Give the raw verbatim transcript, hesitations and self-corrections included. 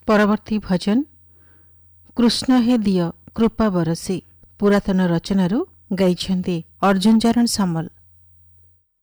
ପରବର୍ତ୍ତୀ ଭଜନ କୃଷ୍ଣ ହେ ଦିଅ କୃପା ବରସେ ପୁରାତନ ରଚନାରୁ ଗାଇଛନ୍ତି ଅର୍ଜୁନ ଚରଣ ସାମଲ।